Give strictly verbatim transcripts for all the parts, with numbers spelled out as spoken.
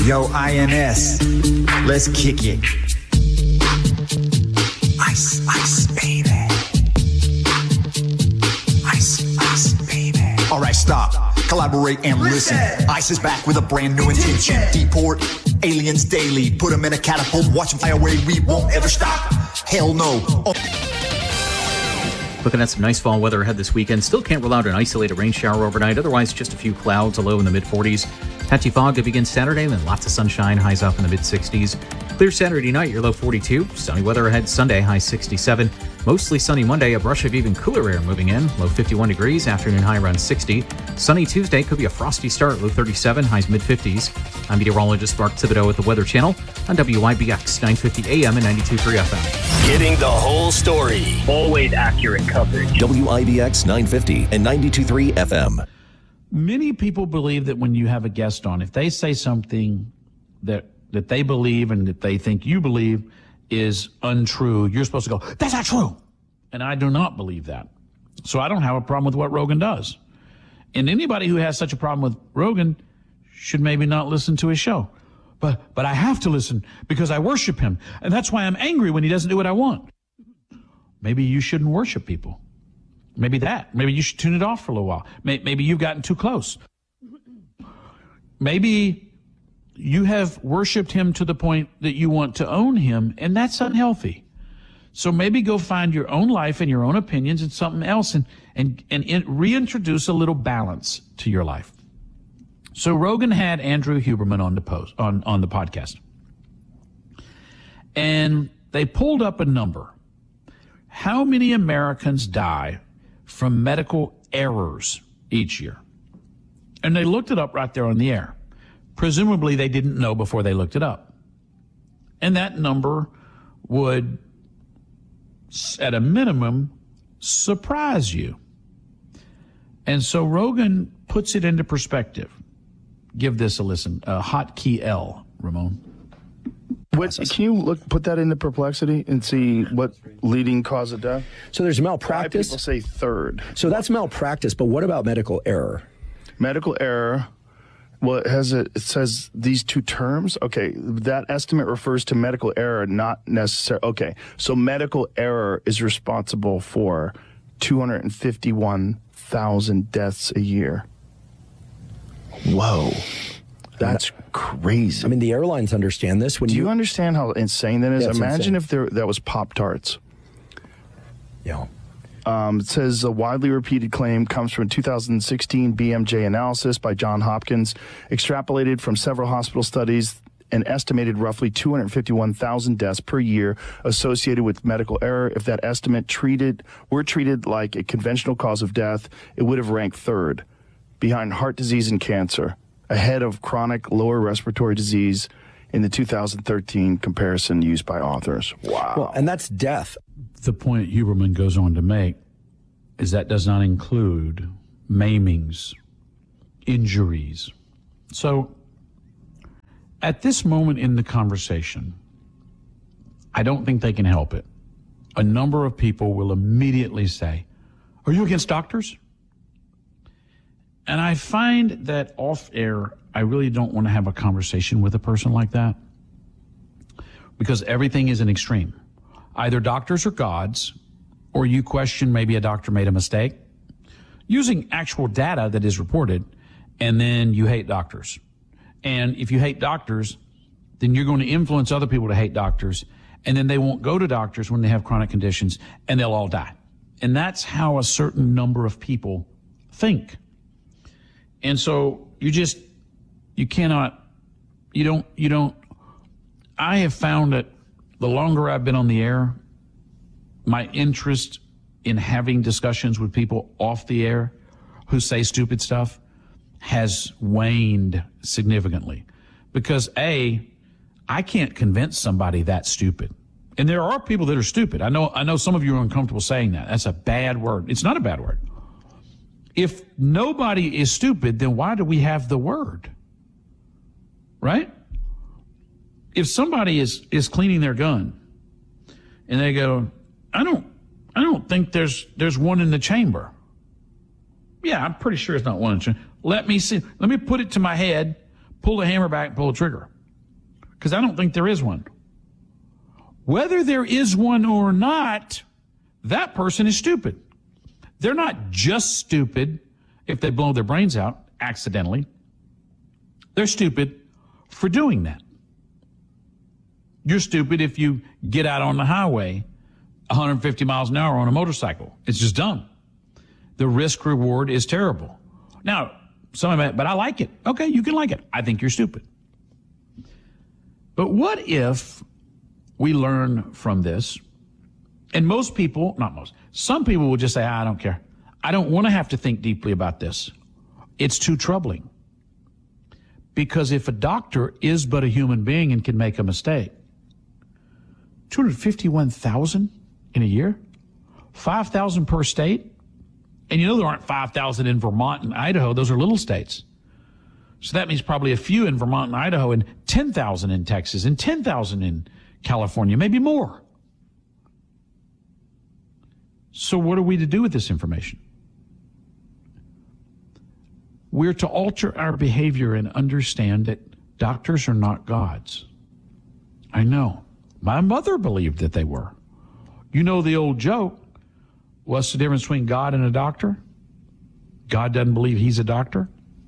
Yo, I N S, let's kick it. Ice, ice, baby. Ice, ice, baby. All right, stop, collaborate and listen. listen. ICE is back with a brand new intention. Deport aliens daily, put them in a catapult, watch them fly away, we won't ever stop. Hell no. Oh. Looking at some nice fall weather ahead this weekend. Still can't rule out an isolated rain shower overnight. Otherwise, just a few clouds, a low in the mid forties. Patchy fog to begin Saturday, then lots of sunshine, highs up in the mid sixties. Clear Saturday night, your low forty-two. Sunny weather ahead Sunday, high sixty-seven. Mostly sunny Monday, a brush of even cooler air moving in. Low fifty-one degrees, afternoon high around sixty. Sunny Tuesday, could be a frosty start, low thirty-seven, highs mid fifties. I'm meteorologist Mark Thibodeau with the Weather Channel on W I B X nine fifty A M and ninety-two point three F M. Getting the whole story. Always accurate coverage. W I B X nine fifty and ninety-two point three F M. Many people believe that when you have a guest on, if they say something that that they believe and that they think you believe is untrue, you're supposed to go, that's not true. And I do not believe that. So I don't have a problem with what Rogan does. And anybody who has such a problem with Rogan should maybe not listen to his show. But but I have to listen because I worship him. And that's why I'm angry when he doesn't do what I want. Maybe you shouldn't worship people. Maybe that. Maybe you should tune it off for a little while. Maybe you've gotten too close. Maybe you have worshiped him to the point that you want to own him, and that's unhealthy. So maybe go find your own life and your own opinions and something else and, and, and in, reintroduce a little balance to your life. So Rogan had Andrew Huberman on the post, on, on the podcast. And they pulled up a number. How many Americans die from medical errors each year? And they looked it up right there on the air. Presumably they didn't know before they looked it up. And that number would, at a minimum, surprise you. And so Rogan puts it into perspective. Give this a listen. Uh, Hotkey L, Ramon. What, can you look put that into perplexity and see what leading cause of death? So there's malpractice. Why people say third. So that's malpractice, but what about medical error? Medical error, well, it has a, it says these two terms. Okay, that estimate refers to medical error, not necessarily. Okay, so medical error is responsible for two hundred fifty-one thousand deaths a year. Whoa. That's crazy. I mean, the airlines understand this. When Do you, you understand how insane that is? Yeah, Imagine insane. if there that was Pop-Tarts. Yeah. Um, it says a widely repeated claim comes from a two thousand sixteen B M J analysis by John Hopkins, extrapolated from several hospital studies, an estimated roughly two hundred fifty-one thousand deaths per year associated with medical error. If that estimate treated were treated like a conventional cause of death, it would have ranked third, behind heart disease and cancer, ahead of chronic lower respiratory disease in the two thousand thirteen comparison used by authors. Wow. Well, and that's death. The point Huberman goes on to make is that does not include maimings, injuries. So at this moment in the conversation, I don't think they can help it. A number of people will immediately say, are you against doctors? And I find that off air, I really don't want to have a conversation with a person like that because everything is an extreme. Either doctors are gods, or you question maybe a doctor made a mistake using actual data that is reported, and then you hate doctors. And if you hate doctors, then you're going to influence other people to hate doctors, and then they won't go to doctors when they have chronic conditions, and they'll all die. And that's how a certain number of people think. And so you just, you cannot, you don't, you don't, I have found that the longer I've been on the air, my interest in having discussions with people off the air who say stupid stuff has waned significantly. Because A, I can't convince somebody that stupid. And there are people that are stupid. I know, I know some of you are uncomfortable saying that. That's a bad word. It's not a bad word. If nobody is stupid, then why do we have the word? Right? If somebody is, is cleaning their gun and they go, I don't, I don't think there's, there's one in the chamber. Yeah, I'm pretty sure it's not one in the chamber. Let me see. Let me put it to my head, pull the hammer back, pull the trigger. because I don't think there is one. Whether there is one or not, that person is stupid. They're not just stupid if they blow their brains out accidentally. They're stupid for doing that. You're stupid if you get out on the highway one hundred fifty miles an hour on a motorcycle. It's just dumb. The risk reward is terrible. Now, somebody might, but I like it. Okay, you can like it. I think you're stupid. But what if we learn from this? And most people, not most, some people will just say, I don't care. I don't want to have to think deeply about this. It's too troubling. Because if a doctor is but a human being and can make a mistake, two hundred fifty-one thousand in a year, five thousand per state, and you know there aren't five thousand in Vermont and Idaho. Those are little states. So that means probably a few in Vermont and Idaho, and ten thousand in Texas, and ten thousand in California, maybe more. So what are we to do with this information? We're to alter our behavior and understand that doctors are not gods. I know. My mother believed that they were. You know the old joke, what's the difference between God and a doctor? God doesn't believe he's a doctor.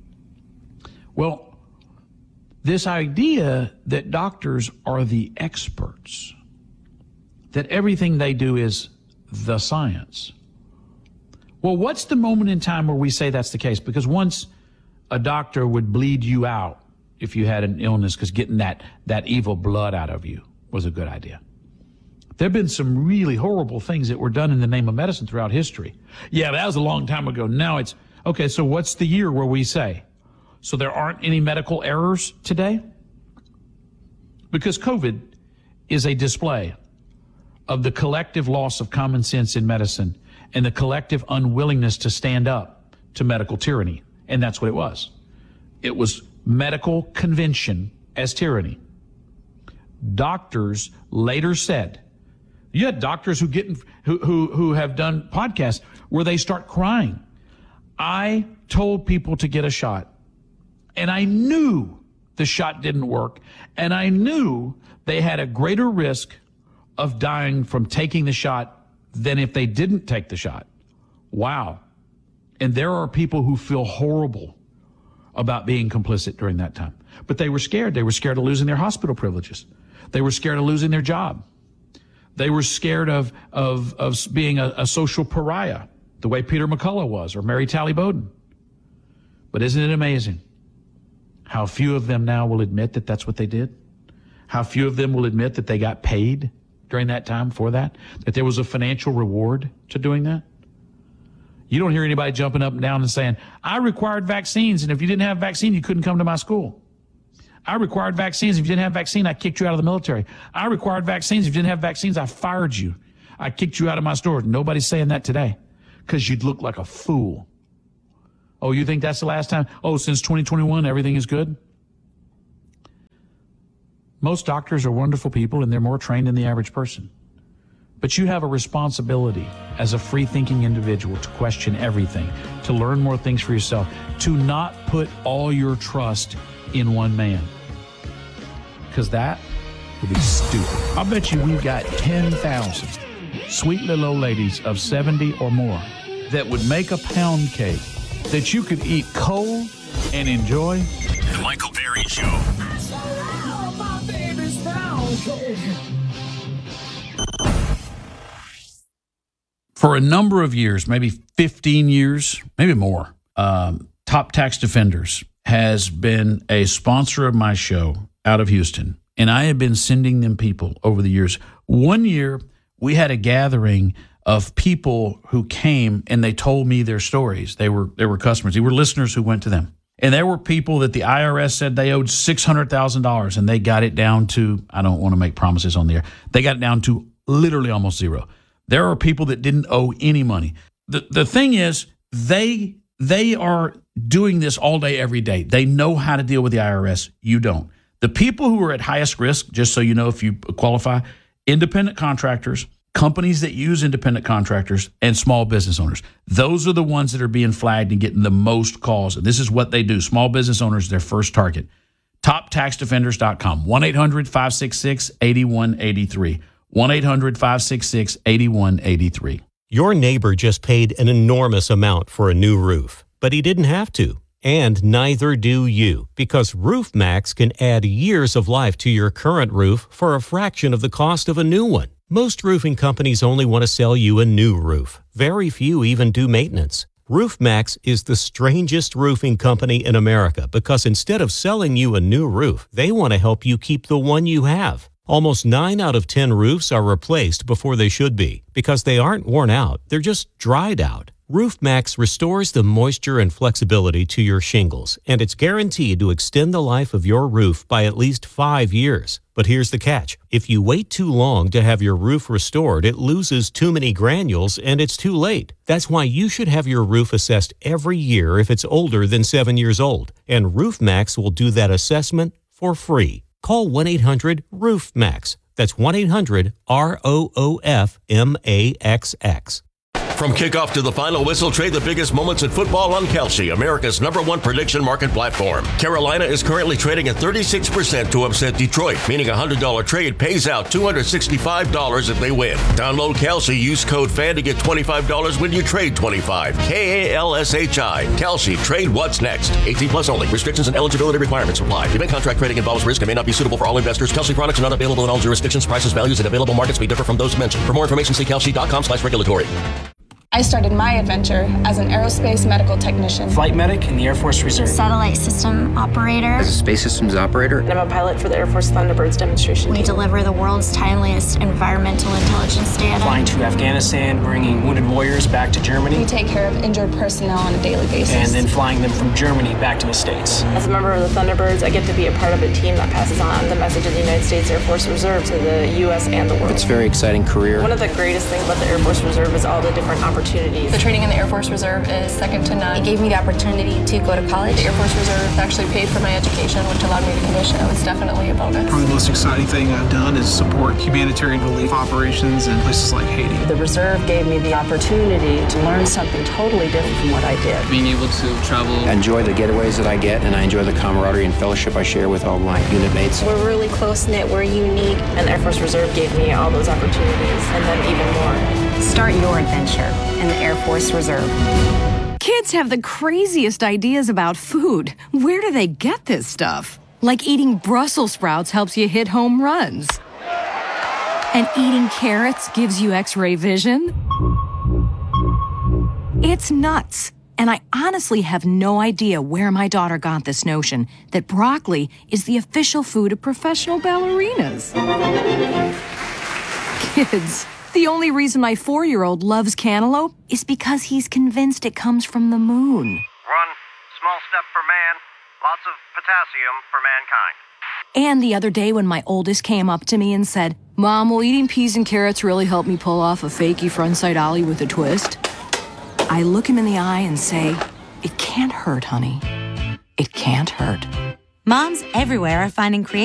Well, this idea that doctors are the experts, that everything they do is the science. Well, what's the moment in time where we say that's the case? Because once a doctor would bleed you out if you had an illness, because getting that, that evil blood out of you was a good idea. There have been some really horrible things that were done in the name of medicine throughout history. Yeah, that was a long time ago. Now it's, okay, so what's the year where we say? So there aren't any medical errors today? Because COVID is a display of the collective loss of common sense in medicine and the collective unwillingness to stand up to medical tyranny. And that's what it was. It was medical convention as tyranny. Doctors later said, you had doctors who get in, who, who who have done podcasts where they start crying. I told people to get a shot, and I knew the shot didn't work, and I knew they had a greater risk of dying from taking the shot than if they didn't take the shot. Wow. And there are people who feel horrible about being complicit during that time. But they were scared. They were scared of losing their hospital privileges. They were scared of losing their job. They were scared of of, of being a, a social pariah, the way Peter McCullough was, or Mary Talley Bowden. But isn't it amazing how few of them now will admit that that's what they did? How few of them will admit that they got paid during that time for that? That there was a financial reward to doing that? You don't hear anybody jumping up and down and saying, I required vaccines, and if you didn't have a vaccine, you couldn't come to my school. I required vaccines. If you didn't have vaccine, I kicked you out of the military. I required vaccines. If you didn't have vaccines, I fired you. I kicked you out of my store. Nobody's saying that today because you'd look like a fool. Oh, you think that's the last time? Oh, since twenty twenty-one, everything is good? Most doctors are wonderful people, and they're more trained than the average person. But you have a responsibility as a free-thinking individual to question everything, to learn more things for yourself, to not put all your trust in one man. Because that would be stupid. I'll bet you we've got ten thousand sweet little old ladies of seventy or more that would make a pound cake that you could eat cold and enjoy. The Michael Berry Show. For a number of years, maybe fifteen years, maybe more, um, Top Tax Defenders has been a sponsor of my show out of Houston, and I have been sending them people over the years. One year, we had a gathering of people who came and they told me their stories. They were they were customers. They were listeners who went to them. And there were people that the I R S said they owed six hundred thousand dollars, and they got it down to, I don't want to make promises on the air, they got it down to literally almost zero. There are people that didn't owe any money. The the thing is, they they are doing this all day, every day. They know how to deal with the I R S. You don't. The people who are at highest risk, just so you know if you qualify, independent contractors, companies that use independent contractors, and small business owners. Those are the ones that are being flagged and getting the most calls. And this is what they do. Small business owners, their first target. top tax defenders dot com. one eight hundred five six six eight one eight three. one eight hundred five six six eight one eight three. Your neighbor just paid an enormous amount for a new roof, but he didn't have to. And neither do you, because RoofMax can add years of life to your current roof for a fraction of the cost of a new one. Most roofing companies only want to sell you a new roof. Very few even do maintenance. RoofMax is the strangest roofing company in America because instead of selling you a new roof, they want to help you keep the one you have. Almost nine out of ten roofs are replaced before they should be because they aren't worn out, they're just dried out. RoofMax restores the moisture and flexibility to your shingles, and it's guaranteed to extend the life of your roof by at least five years. But here's the catch. If you wait too long to have your roof restored, it loses too many granules and it's too late. That's why you should have your roof assessed every year if it's older than seven years old. And RoofMax will do that assessment for free. Call one eight hundred RoofMax. That's one eight hundred R O O F M A X X. From kickoff to the final whistle, trade the biggest moments in football on Kalshi, America's number one prediction market platform. Carolina is currently trading at thirty-six percent to upset Detroit, meaning a one hundred dollars trade pays out two hundred sixty-five dollars if they win. Download Kalshi, use code FAN to get twenty-five dollars when you trade twenty-five dollars. K A L S H I. Kalshi, trade what's next. eighteen plus only. Restrictions and eligibility requirements apply. Event contract trading involves risk and may not be suitable for all investors. Kalshi products are not available in all jurisdictions. Prices, values, and available markets may differ from those mentioned. For more information, see kalshi dot com slash regulatory. I started my adventure as an aerospace medical technician. Flight medic in the Air Force Reserve. Satellite system operator. As a space systems operator. And I'm a pilot for the Air Force Thunderbirds demonstration We team. deliver the world's timeliest environmental intelligence data. Flying to Afghanistan, bringing wounded warriors back to Germany. We take care of injured personnel on a daily basis. And then flying them from Germany back to the States. As a member of the Thunderbirds, I get to be a part of a team that passes on the message of the United States Air Force Reserve to the U S and the world. It's a very exciting career. One of the greatest things about the Air Force Reserve is all the different opportunities. The training in the Air Force Reserve is second to none. It gave me the opportunity to go to college. The Air Force Reserve actually paid for my education, which allowed me to commission. It was definitely a bonus. Probably the most exciting thing I've done is support humanitarian relief operations in places like Haiti. The Reserve gave me the opportunity to learn something totally different from what I did. Being able to travel. I enjoy the getaways that I get, and I enjoy the camaraderie and fellowship I share with all my unit mates. We're really close-knit, we're unique, and the Air Force Reserve gave me all those opportunities, and then even more. Start your adventure in the Air Force Reserve. Kids have the craziest ideas about food. Where do they get this stuff? Like eating Brussels sprouts helps you hit home runs. And eating carrots gives you X-ray vision. It's nuts. And I honestly have no idea where my daughter got this notion that broccoli is the official food of professional ballerinas. Kids, the only reason my four-year-old loves cantaloupe is because he's convinced it comes from the moon. One small step for man, lots of potassium for mankind. And the other day when my oldest came up to me and said, "Mom, will eating peas and carrots really help me pull off a fakey frontside ollie with a twist?" I look him in the eye and say, "It can't hurt, honey. It can't hurt." Moms everywhere are finding creative